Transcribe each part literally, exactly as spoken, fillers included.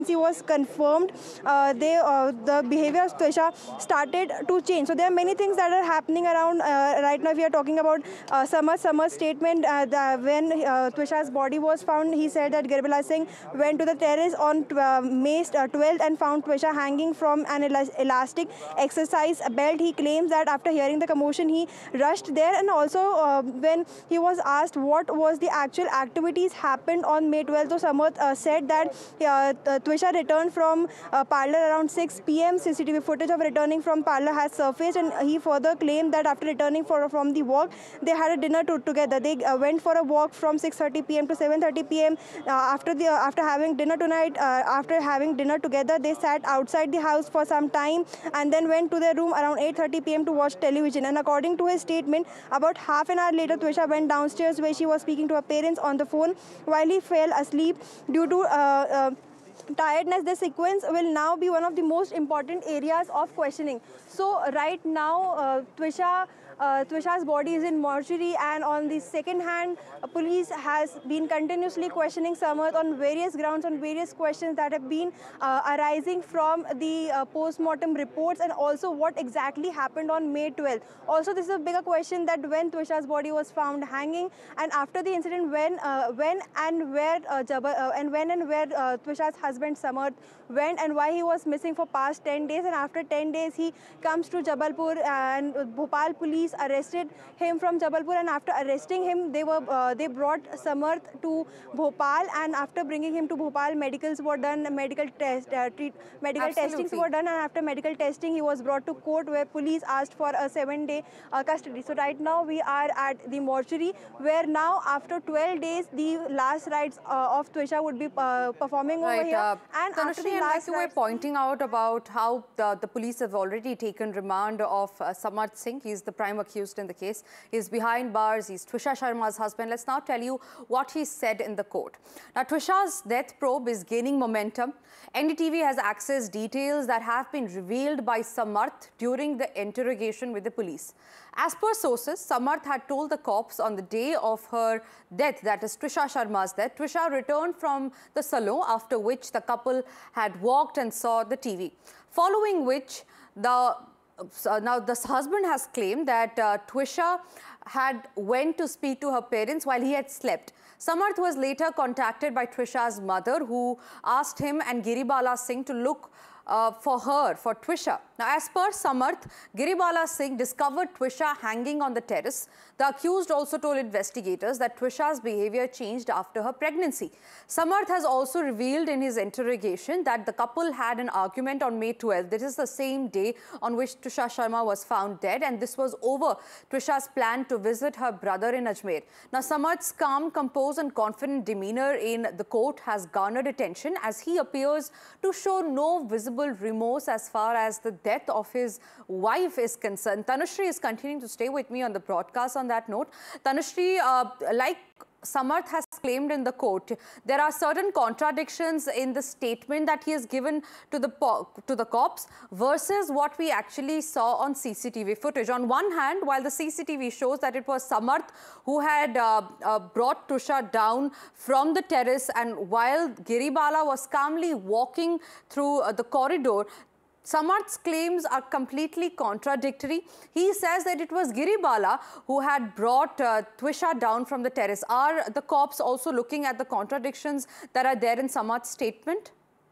He was confirmed, uh, they uh, the behavior of Twisha started to change. So there are many things that are happening around uh, right now. We are talking about uh, Samar Samar's statement uh, the, when uh, Twisha's body was found. He said that Girbala Singh went to the terrace on uh, May twelfth and found Twisha hanging from an elastic exercise belt. He claims that after hearing the commotion, he rushed there, and also uh, when he was asked what was the actual activities happened on May twelfth, so Samar uh, said that uh, Twisha returned from uh, parlor around six p m C C T V footage of returning from parlor has surfaced, and he further claimed that after returning for, from the walk, they had a dinner to, together. They uh, went for a walk from six thirty p m to seven thirty p m Uh, after the uh, after having dinner tonight, uh, after having dinner together, they sat outside the house for some time and then went to their room around eight thirty p m to watch television. And according to his statement, about half an hour later, Twisha went downstairs where she was speaking to her parents on the phone while he fell asleep due to uh, uh, tiredness. This sequence will now be one of the most important areas of questioning. So right now, uh, Twisha, uh, Twisha's body is in mortuary, and on the second hand, uh, police has been continuously questioning Samarth on various grounds, on various questions that have been uh, arising from the uh, post-mortem reports, and also what exactly happened on May twelfth. Also, this is a bigger question that when Twisha's body was found hanging, and after the incident, when, uh, when and where uh, Jabal, uh, and when and where uh, Twisha's husband Samarth went, and why he was missing for past ten days, and after ten days he comes to Jabalpur, and Bhopal police arrested him from Jabalpur, and after arresting him, they were uh, they brought Samarth to Bhopal, and after bringing him to Bhopal, medicals were done, medical test, uh, treat, medical Absolutely. testings were done, and after medical testing, he was brought to court where police asked for a seven-day uh, custody. So right now we are at the mortuary, where now after twelve days, the last rites uh, of Twisha would be uh, performing Right, over here. uh, And after the Tanushree, and like last you were rites, pointing out about how the, the police have already taken remand of uh, Samarth Singh. He's the prime accused in the case. He's behind bars. He's Twisha Sharma's husband. Let's now tell you what he said in the court. Now, Twisha's death probe is gaining momentum. N D T V has accessed details that have been revealed by Samarth during the interrogation with the police. As per sources, Samarth had told the cops on the day of her death, that is Twisha Sharma's death, Twisha returned from the salon, after which the couple had walked and saw the T V. Following which, the uh, now the husband has claimed that uh, Twisha had went to speak to her parents while he had slept. Samarth was later contacted by Twisha's mother, who asked him and Giribala Singh to look Uh, for her, for Twisha. Now, as per Samarth, Giribala Singh discovered Twisha hanging on the terrace. The accused also told investigators that Twisha's behavior changed after her pregnancy. Samarth has also revealed in his interrogation that the couple had an argument on May twelfth. This is the same day on which Twisha Sharma was found dead, and this was over Twisha's plan to visit her brother in Ajmer. Now, Samarth's calm, composed and confident demeanor in the court has garnered attention, as he appears to show no visible remorse as far as the death of his wife is concerned. Tanushree is continuing to stay with me on the broadcast on that note. Tanushree, uh, like Samarth has claimed in the court, there are certain contradictions in the statement that he has given to the to the cops versus what we actually saw on C C T V footage. On one hand, while the C C T V shows that it was Samarth who had uh, uh, brought Twisha down from the terrace, and while Giribala was calmly walking through uh, the corridor, Samarth's claims are completely contradictory. He says that it was Giribala who had brought uh, Twisha down from the terrace. Are the cops also looking at the contradictions that are there in Samarth's statement?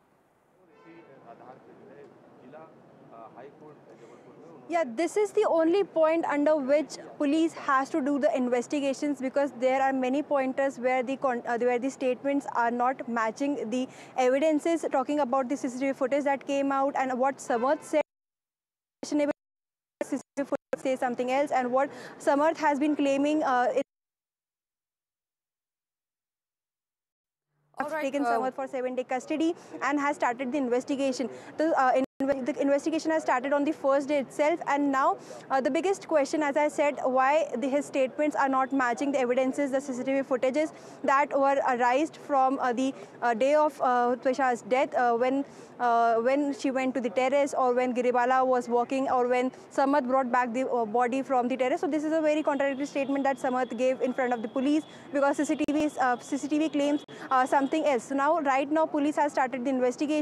Yeah, this is the only point under which police has to do the investigations, because there are many pointers where the uh, where the statements are not matching the evidences, talking about the C C T V footage that came out and what Samarth said. C C T V footage says something else, and what Samarth has been claiming. Uh, it Right, taken uh, Samarth for seven-day custody and has started the investigation. The, uh, in The investigation has started on the first day itself, and now uh, the biggest question, as I said, why the, his statements are not matching the evidences, the C C T V footages that were arised from uh, the uh, day of uh, Twisha's death, uh, when uh, when she went to the terrace, or when Giribala was walking, or when Samarth brought back the uh, body from the terrace. So this is a very contradictory statement that Samarth gave in front of the police, because C C T V, uh, C C T V claims uh, something else. So now, right now, police has started the investigation.